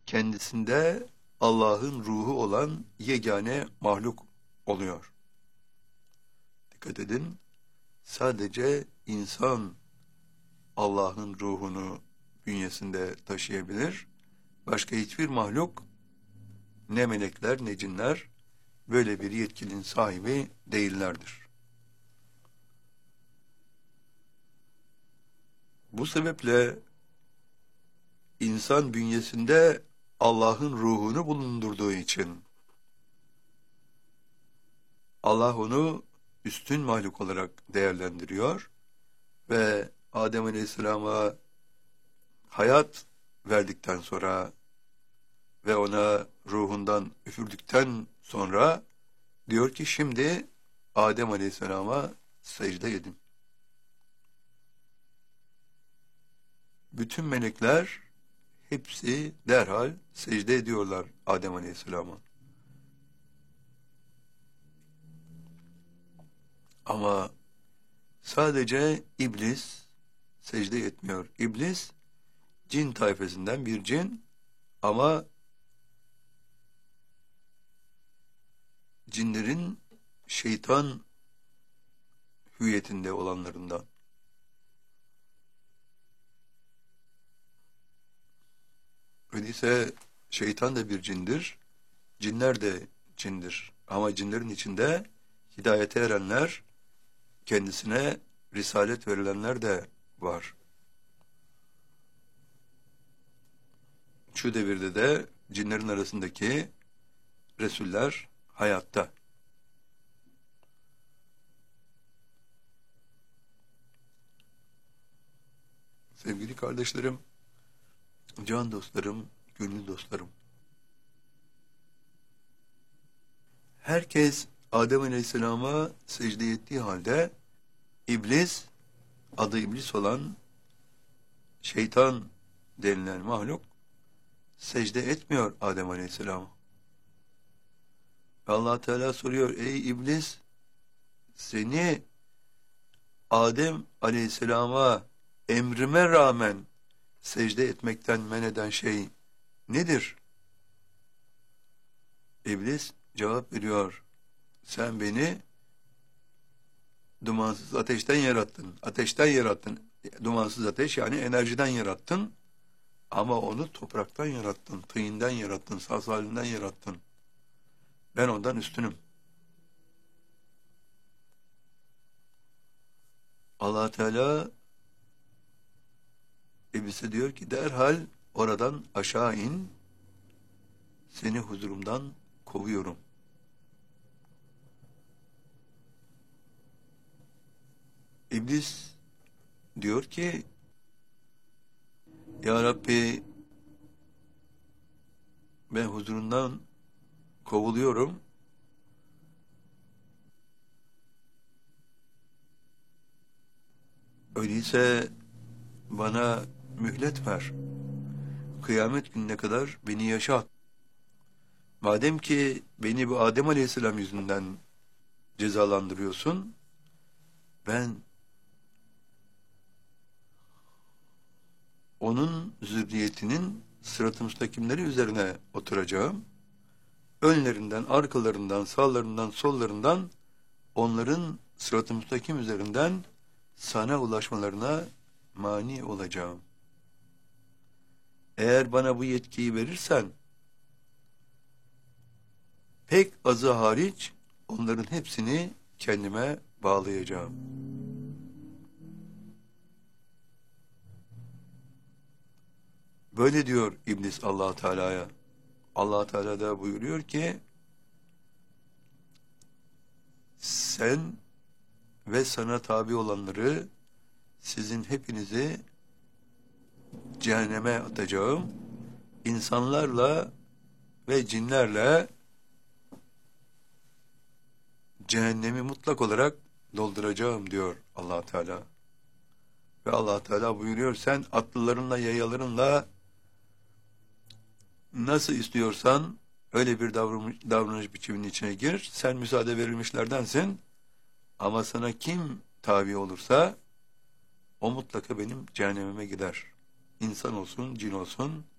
kendisinde Allah'ın ruhu olan yegane mahluk oluyor. Dikkat edin, sadece insan Allah'ın ruhunu bünyesinde taşıyabilir. Başka hiçbir mahluk, ne melekler ne cinler böyle bir yetkinin sahibi değillerdir. Bu sebeple insan bünyesinde Allah'ın ruhunu bulundurduğu için Allah onu üstün mahluk olarak değerlendiriyor ve Adem Aleyhisselam'a hayat verdikten sonra ve ona ruhundan üfürdükten sonra diyor ki şimdi Adem Aleyhisselam'a secde edin. Bütün melekler hepsi derhal secde ediyorlar Adem Aleyhisselam'a. Ama sadece iblis secde etmiyor. İblis cin tayfasından bir cin ama cinlerin şeytan hüviyetinde olanlarından. Öyleyse şeytan da bir cindir, cinler de cindir. Ama cinlerin içinde hidayete erenler, kendisine risalet verilenler de var. Şu devirde de cinlerin arasındaki Resuller hayatta. Sevgili kardeşlerim, can dostlarım, gönül dostlarım. Herkes Adem Aleyhisselam'a secde ettiği halde iblis, adı iblis olan şeytan denilen mahluk secde etmiyor Adem Aleyhisselam'a. Allah Teala soruyor, ey iblis, seni Adem Aleyhisselam'a emrime rağmen secde etmekten men eden şey nedir? İblis cevap veriyor, sen beni dumansız ateşten yarattın. Ateşten yarattın. Dumansız ateş yani enerjiden yarattın. Ama onu topraktan yarattın, tıyından yarattın, saz halinden yarattın. Ben ondan üstünüm. Allah Teala İblise diyor ki derhal oradan aşağı in, seni huzurumdan kovuyorum. İblis diyor ki ya Rabbi, ben huzurundan kovuluyorum. Öyleyse bana mühlet ver. Kıyamet gününe kadar beni yaşat. Madem ki beni bu Adem Aleyhisselam yüzünden cezalandırıyorsun, ben onun zürriyetinin sırat-ı müstakimleri üzerine oturacağım. Önlerinden, arkalarından, sağlarından, sollarından onların sırat-ı müstakim üzerinden sana ulaşmalarına mani olacağım. Eğer bana bu yetkiyi verirsen, pek azı hariç onların hepsini kendime bağlayacağım. Böyle diyor İblis Allah Teala'ya. Allah Teala da buyuruyor ki sen ve sana tabi olanları, sizin hepinizi cehenneme atacağım. İnsanlarla ve cinlerle cehennemi mutlak olarak dolduracağım diyor Allah Teala. Ve Allah Teala buyuruyor, sen atlılarınla, yayalarınla nasıl istiyorsan öyle bir davranış biçiminin içine gir. Sen müsaade verilmişlerdensin. Ama sana kim tabi olursa o mutlaka benim cehennemime gider. İnsan olsun, cin olsun,